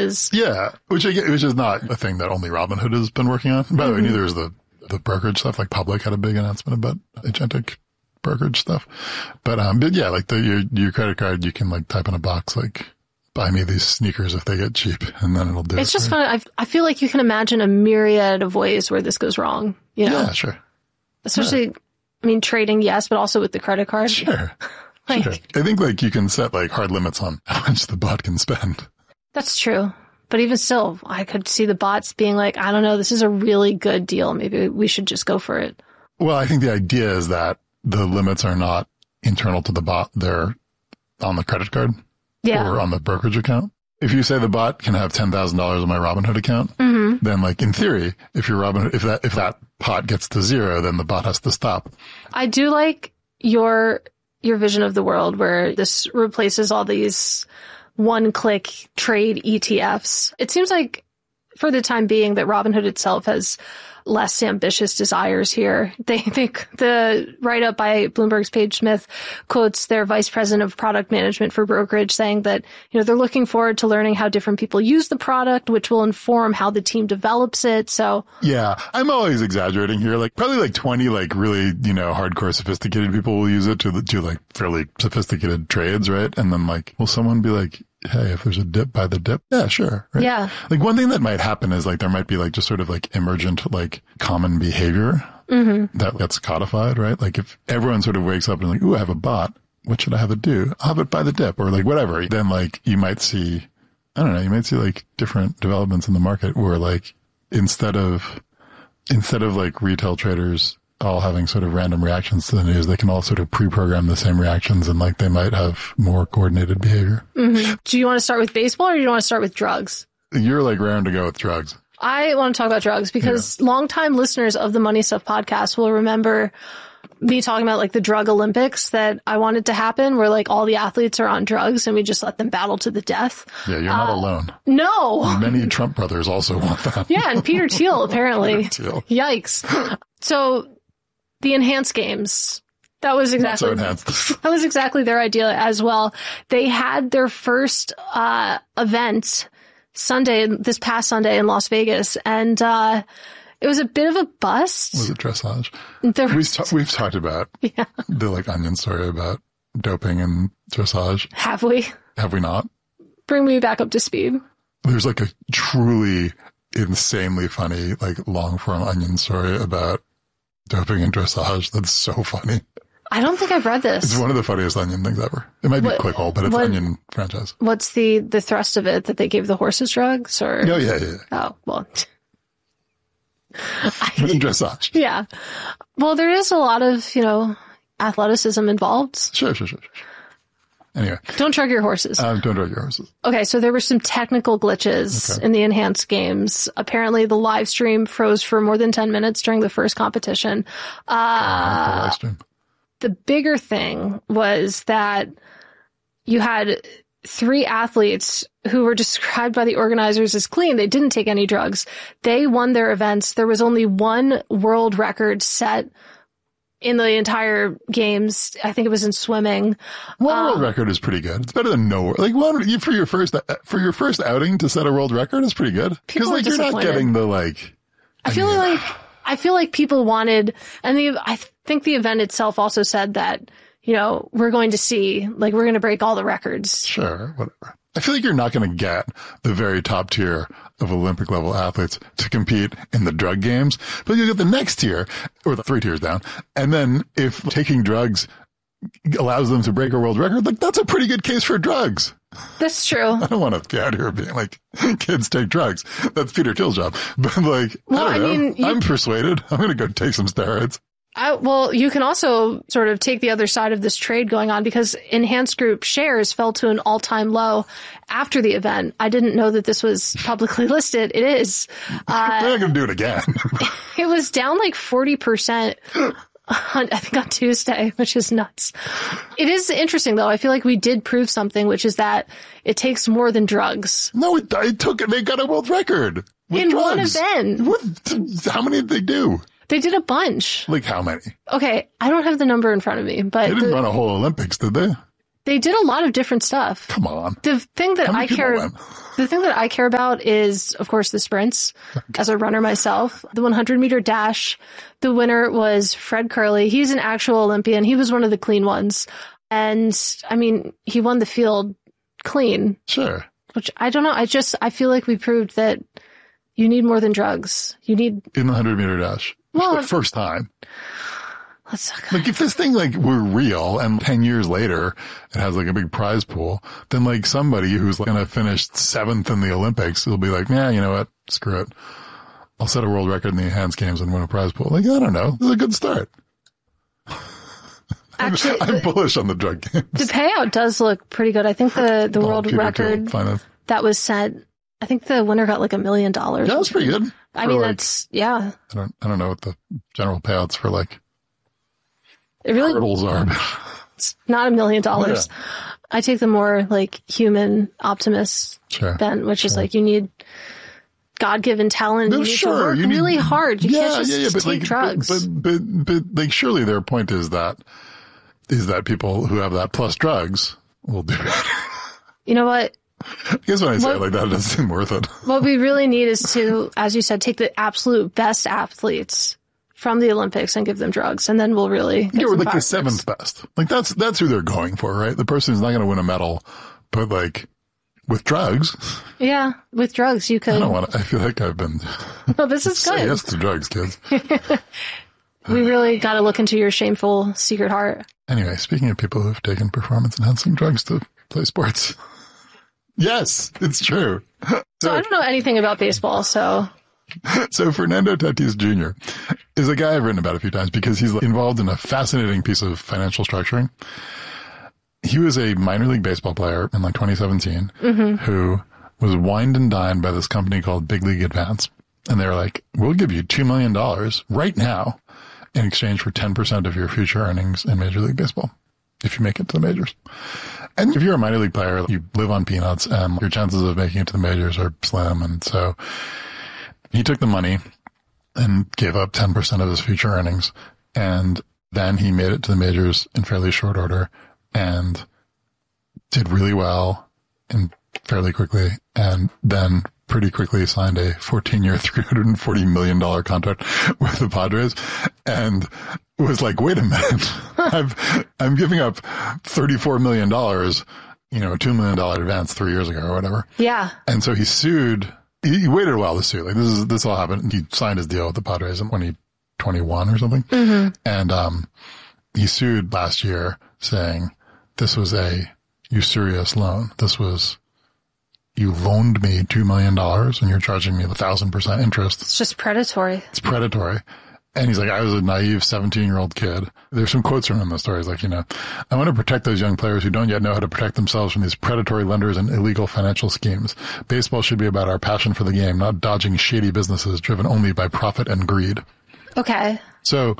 is. Yeah, which is not a thing that only Robinhood has been working on. By the way, neither is the brokerage stuff. Like Public had a big announcement about agentic brokerage stuff. But yeah, like your credit card, you can like type in a box like, buy me these sneakers if they get cheap, and then it'll do it. It's just fun. I feel like you can imagine a myriad of ways where this goes wrong. You know? Yeah, sure. Especially, yeah. I mean, trading, yes, but also with the credit card. Sure. Like, sure. I think like you can set like hard limits on how much the bot can spend. That's true. But even still, I could see the bots being like, I don't know, this is a really good deal. Maybe we should just go for it. Well, I think the idea is that the limits are not internal to the bot. They're on the credit card. Yeah. Or on the brokerage account. If you say the bot can have $10,000 on my Robinhood account, then like in theory, if your Robinhood, if that pot gets to zero, then the bot has to stop. I do like your vision of the world where this replaces all these one-click trade ETFs. It seems like for the time being that Robinhood itself has less ambitious desires here. They think the write-up by Bloomberg's Paige Smith quotes their vice president of product management for brokerage saying that, you know, they're looking forward to learning how different people use the product, which will inform how the team develops it. So yeah, I'm always exaggerating here. Like probably like 20 like really, you know, hardcore sophisticated people will use it to like fairly sophisticated trades, right? And then like, will someone be like, hey, if there's a dip, buy the dip? Yeah, sure. Right? Yeah. Like one thing that might happen is like there might be like just sort of like emergent like common behavior that gets codified, right? Like if everyone sort of wakes up and like, ooh, I have a bot. What should I have it do? I'll have it buy the dip or like whatever. Then like you might see, I don't know, you might see like different developments in the market where like instead of like retail traders all having sort of random reactions to the news, they can all sort of pre-program the same reactions and like they might have more coordinated behavior. Do you want to start with baseball or do you want to start with drugs? You're like raring to go with drugs. I want to talk about drugs because longtime listeners of the Money Stuff podcast will remember me talking about like the drug Olympics that I wanted to happen where like all the athletes are on drugs and we just let them battle to the death. Yeah, you're not alone. No. Many Trump brothers also want that. Yeah, and Peter Thiel apparently. Peter Thiel. Yikes. So the enhanced games, that was exactly their idea as well. They had their first event this past Sunday in Las Vegas, and it was a bit of a bust. Was it dressage? We've talked about the like onion story about doping and dressage. Have we? Have we not? Bring me back up to speed. There's like a truly insanely funny like long form onion story about doping and dressage. That's so funny. I don't think I've read this. It's one of the funniest Onion things ever. It might be Clickhole, but it's Onion franchise. What's the thrust of it? That they gave the horses drugs or? No, yeah. Oh, well. In dressage. Yeah. Well, there is a lot of, you know, athleticism involved. Sure. Anyway. Don't drug your horses. Don't drug your horses. Okay, so there were some technical glitches in the enhanced games. Apparently the live stream froze for more than 10 minutes during the first competition. The live stream. The bigger thing was that you had 3 athletes who were described by the organizers as clean. They didn't take any drugs. They won their events. There was only one world record set in the entire games. I think it was in swimming. One world record is pretty good. It's better than no. Like for your first outing to set a world record is pretty good. Because like you're not getting the like. I feel like people wanted, and I think the event itself also said that, you know, we're going to break all the records. Sure, whatever. I feel like you're not going to get the very top tier of Olympic level athletes to compete in the drug games, but you get the next tier or the 3 tiers down. And then if taking drugs allows them to break a world record, like that's a pretty good case for drugs. That's true. I don't want to get out here being like, kids take drugs. That's Peter Thiel's job. But like, I don't know. I'm persuaded. I'm going to go take some steroids. Well, you can also sort of take the other side of this trade going on because Enhanced Group shares fell to an all-time low after the event. I didn't know that this was publicly listed. It is. They're not going to do it again. It was down like 40%. I think on Tuesday, which is nuts. It is interesting, though. I feel like we did prove something, which is that it takes more than drugs. No, they got a world record in drugs. One event. How many did they do? They did a bunch. Like how many? Okay, I don't have the number in front of me, but they didn't run a whole Olympics, did they? They did a lot of different stuff. Come on. The thing that How many people went? The thing that I care about is, of course, the sprints. As a runner myself, the 100-meter dash, the winner was Fred Curley. He's an actual Olympian. He was one of the clean ones. And I mean, he won the field clean. Sure. Which I don't know. I feel like we proved that you need more than drugs. You need in the 100-meter dash. Well, for the first time. Let's like if this thing like were real and 10 years later it has like a big prize pool, then like somebody who's like going to finish 7th in the Olympics will be like, yeah, you know what? Screw it. I'll set a world record in the enhanced games and win a prize pool. Like, I don't know. This is a good start. Actually, I'm bullish on the drug games. The payout does look pretty good. I think the world record that was set, I think the winner got like $1 million. Yeah, that's pretty good. I mean, that's, yeah. I don't know what the general payouts for like it really, hurdles are. It's not $1 million. Yeah. I take the more like human optimist bent, which is like you need God-given talent. No, you need to work really hard. You can't just take drugs. But like surely their point is that people who have that plus drugs will do it. You know what? I guess when I say it like that, it doesn't seem worth it. What we really need is to, as you said, take the absolute best athletes from the Olympics and give them drugs, and then we'll really get like the 7th best. Like that's who they're going for, right? The person who's not going to win a medal, but like with drugs. Yeah, with drugs you could. I feel like I've been. No, this is good. Say yes to drugs, kids. We really got to look into your shameful secret heart. Anyway, speaking of people who've taken performance-enhancing drugs to play sports. Yes, it's true. So I don't know anything about baseball, so Fernando Tatis Jr. is a guy I've written about a few times because he's involved in a fascinating piece of financial structuring. He was a minor league baseball player in like 2017 who was wined and dined by this company called Big League Advance. And they were like, we'll give you $2 million right now in exchange for 10% of your future earnings in Major League Baseball if you make it to the majors. And if you're a minor league player, you live on peanuts and your chances of making it to the majors are slim. And so he took the money and gave up 10% of his future earnings. And then he made it to the majors in fairly short order and did really well and fairly quickly. And then pretty quickly signed a 14-year, $340 million contract with the Padres and was like, wait a minute, I'm giving up $34 million, you know, a $2 million advance 3 years ago or whatever. Yeah. And so he sued. He waited a while to sue. Like this all happened. He signed his deal with the Padres in 2021 or something. Mm-hmm. And, he sued last year saying this was a usurious loan. This was, you loaned me $2 million and you're charging me 1,000% interest. It's just predatory. It's predatory. And he's like, I was a naive 17-year-old kid. There's some quotes from him in the story. He's like, you know, I want to protect those young players who don't yet know how to protect themselves from these predatory lenders and illegal financial schemes. Baseball should be about our passion for the game, not dodging shady businesses driven only by profit and greed. Okay. So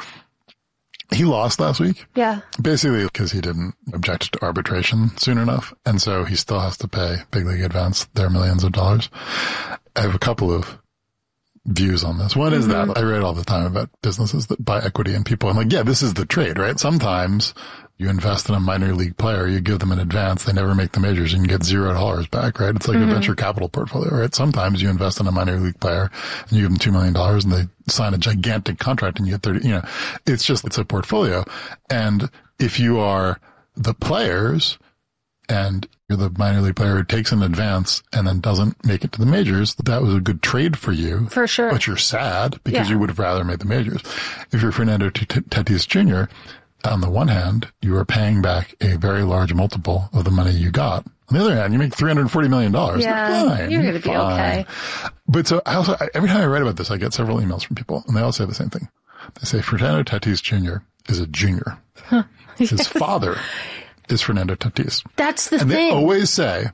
he lost last week. Yeah. Basically because he didn't object to arbitration soon enough. And so he still has to pay Big League Advance their millions of dollars. I have a couple of views on this. One is that I read all the time about businesses that buy equity in people. I'm like, yeah, this is the trade, right? Sometimes you invest in a minor league player, you give them an advance, they never make the majors, you can get $0 back, right? It's like a venture capital portfolio, right? Sometimes you invest in a minor league player and you give them $2 million and they sign a gigantic contract and you get 30, you know, it's a portfolio. And if you are the players and you're the minor league player who takes an advance and then doesn't make it to the majors, that was a good trade for you. For sure. But you're sad because you would have rather made the majors. If you're Fernando Tatis Jr., on the one hand, you are paying back a very large multiple of the money you got. On the other hand, you make $340 million. Yeah, fine. you're going to be okay. But so every time I write about this, I get several emails from people and they all say the same thing. They say Fernando Tatis Jr. is a junior. Huh. His father is Fernando Tatis. That's the thing. And they always say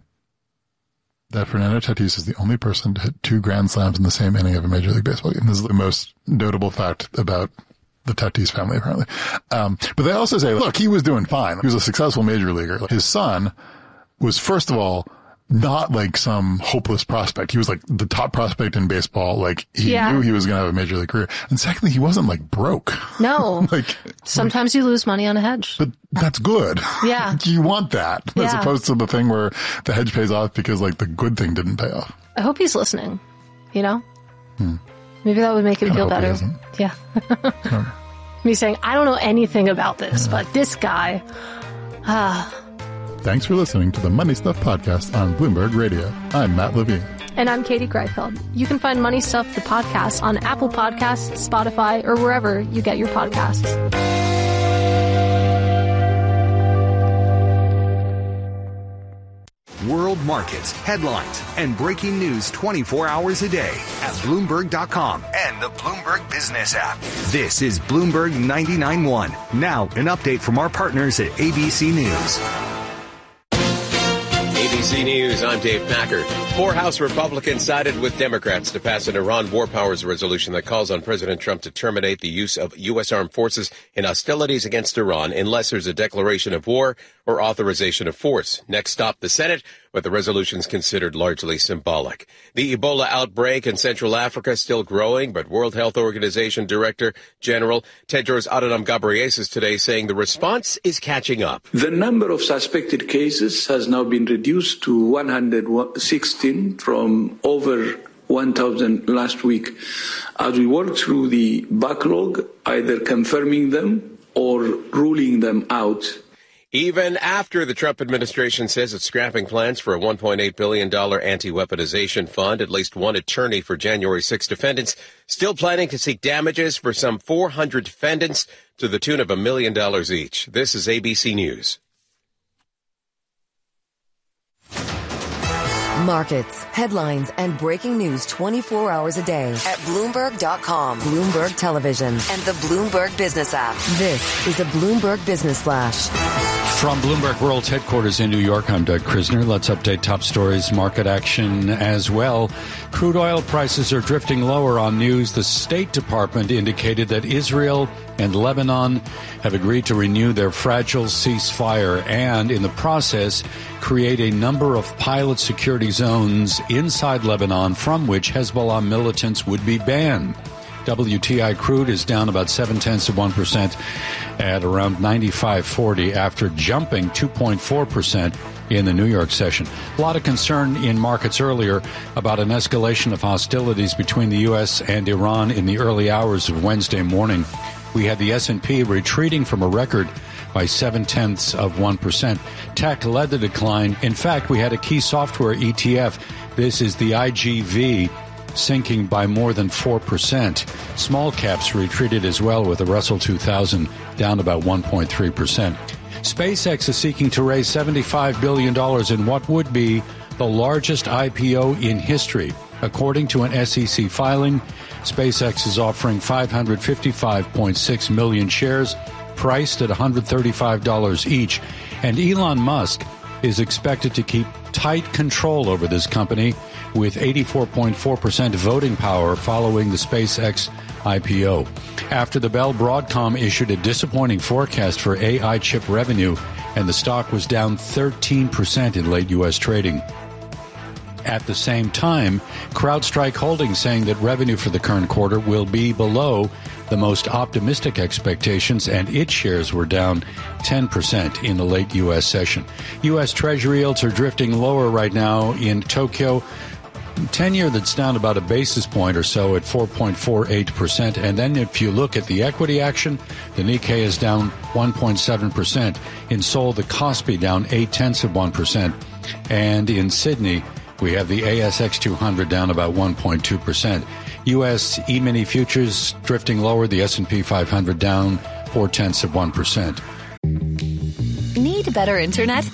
that Fernando Tatis is the only person to hit 2 grand slams in the same inning of a Major League Baseball game. This is the most notable fact about the Tatis family, apparently. But they also say, look, he was doing fine. He was a successful major leaguer. His son was, first of all, not like some hopeless prospect. He was like the top prospect in baseball. Like he knew he was going to have a major league career. And secondly, he wasn't like broke. No. Like sometimes you lose money on a hedge. But that's good. Yeah. You want that as opposed to the thing where the hedge pays off because like the good thing didn't pay off. I hope he's listening, you know? Maybe that would make him feel better. Yeah. Me saying, I don't know anything about this, but this guy, Thanks for listening to the Money Stuff Podcast on Bloomberg Radio. I'm Matt Levine. And I'm Katie Greifeld. You can find Money Stuff, the podcast, on Apple Podcasts, Spotify, or wherever you get your podcasts. World markets, headlines, and breaking news 24 hours a day at Bloomberg.com and the Bloomberg Business app. This is Bloomberg 99.1. Now, an update from our partners at ABC News. ABC News, I'm Dave Packer. 4 House Republicans sided with Democrats to pass an Iran war powers resolution that calls on President Trump to terminate the use of U.S. armed forces in hostilities against Iran unless there's a declaration of war or authorization of force. Next stop, the Senate, but the resolution is considered largely symbolic. The Ebola outbreak in Central Africa is still growing, but World Health Organization Director General Tedros Adhanom Ghebreyesus today saying the response is catching up. The number of suspected cases has now been reduced to 116 from over 1,000 last week. As we work through the backlog, either confirming them or ruling them out. Even after the Trump administration says it's scrapping plans for a $1.8 billion anti-weaponization fund, at least one attorney for January 6 defendants still planning to seek damages for some 400 defendants to the tune of $1 million each. This is ABC News. Markets, headlines, and breaking news 24 hours a day at Bloomberg.com, Bloomberg Television, and the Bloomberg Business app. This is a Bloomberg Business Flash. From Bloomberg World's headquarters in New York, I'm Doug Krisner. Let's update top stories, market action as well. Crude oil prices are drifting lower on news. The State Department indicated that Israel and Lebanon have agreed to renew their fragile ceasefire and, in the process, create a number of pilot security zones inside Lebanon from which Hezbollah militants would be banned. WTI crude is down about 0.7% at around 95.40 after jumping 2.4% in the New York session. A lot of concern in markets earlier about an escalation of hostilities between the U.S. and Iran in the early hours of Wednesday morning. We had the S&P retreating from a record by 0.7%. Tech led the decline. In fact, we had a key software ETF. This is the IGV, sinking by more than 4%. Small caps retreated as well, with the Russell 2000 down about 1.3%. SpaceX is seeking to raise $75 billion in what would be the largest IPO in history. According to an SEC filing, SpaceX is offering 555.6 million shares, priced at $135 each. And Elon Musk is expected to keep tight control over this company, with 84.4% voting power following the SpaceX IPO. After the bell, Broadcom issued a disappointing forecast for AI chip revenue, and the stock was down 13% in late U.S. trading. At the same time, CrowdStrike Holdings saying that revenue for the current quarter will be below the most optimistic expectations, and its shares were down 10% in the late U.S. session. U.S. Treasury yields are drifting lower right now in Tokyo. 10-year that's down about a basis point or so at 4.48%. And then if you look at the equity action, the Nikkei is down 1.7%. In Seoul, the Kospi down 0.8%. And in Sydney, we have the ASX 200 down about 1.2%. U.S. E-mini futures drifting lower, the S&P 500 down 0.4%. Need better internet?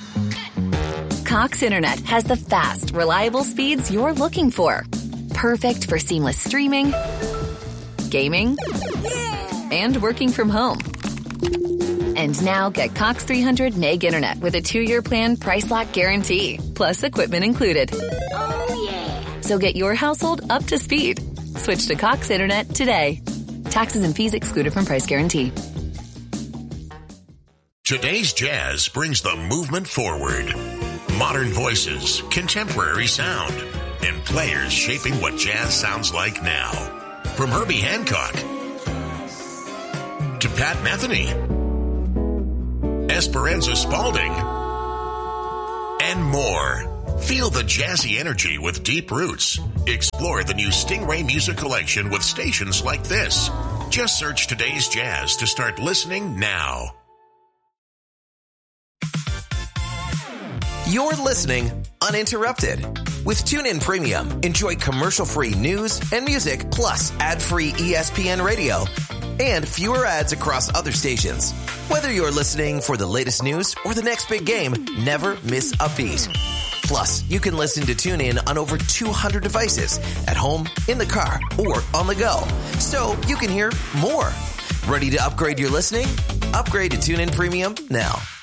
Cox Internet has the fast, reliable speeds you're looking for. Perfect for seamless streaming, gaming, and working from home. And now get Cox 300 Meg Internet with a 2-year plan, price lock guarantee, plus equipment included. Oh, yeah. So get your household up to speed. Switch to Cox Internet today. Taxes and fees excluded from price guarantee. Today's Jazz brings the movement forward. Modern voices, contemporary sound, and players shaping what jazz sounds like now. From Herbie Hancock to Pat Metheny, Esperanza Spalding, and more. Feel the jazzy energy with deep roots. Explore the new Stingray Music Collection with stations like this. Just search Today's Jazz to start listening now. You're listening uninterrupted. With TuneIn Premium, enjoy commercial-free news and music, plus ad-free ESPN radio and fewer ads across other stations. Whether you're listening for the latest news or the next big game, never miss a beat. Plus, you can listen to TuneIn on over 200 devices at home, in the car, or on the go. So you can hear more. Ready to upgrade your listening? Upgrade to TuneIn Premium now.